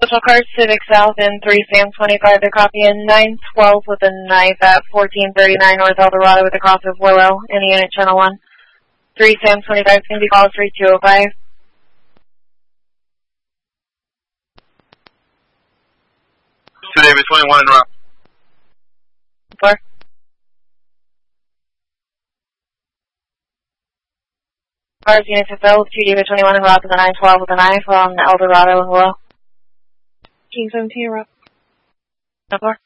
Special Cars, Civic South and 3 Sam 25. They're copying 912 with a knife at 1439 North Eldorado with a cross of Willow in the unit channel 1. 3 Sam 25 is going to be called 3205. David 21 and Rock. 4. Cars units fulfilled, 2 David 21 and Rock with a 912 with a knife on Eldorado and Willow. King 17 Rock. 4.